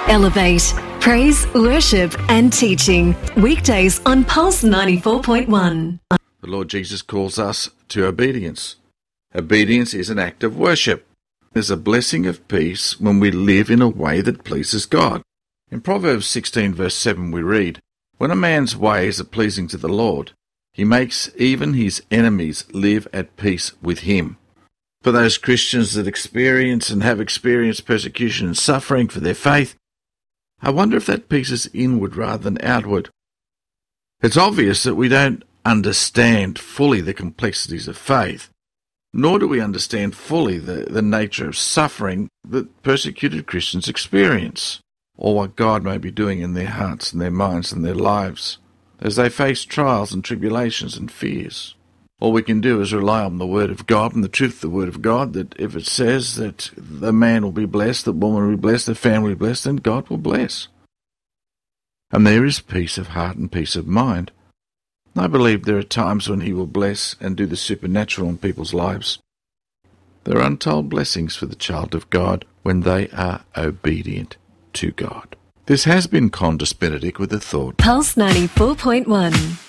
Elevate. Praise, worship and teaching. Weekdays on Pulse 94.1. The Lord Jesus calls us to obedience. Obedience is an act of worship. There's a blessing of peace when we live in a way that pleases God. In Proverbs 16 verse 7 we read, "When a man's ways are pleasing to the Lord, he makes even his enemies live at peace with him." For those Christians that experience and have experienced persecution and suffering for their faith, I wonder if that peace is inward rather than outward. It's obvious that we don't understand fully the complexities of faith, nor do we understand fully the nature of suffering that persecuted Christians experience, or what God may be doing in their hearts and their minds and their lives as they face trials and tribulations and fears. All we can do is rely on the Word of God and the truth of the Word of God, that if it says that the man will be blessed, the woman will be blessed, the family will be blessed, then God will bless. And there is peace of heart and peace of mind. I believe there are times when He will bless and do the supernatural in people's lives. There are untold blessings for the child of God when they are obedient to God. This has been Condis Benedict with a thought. Pulse 94.1.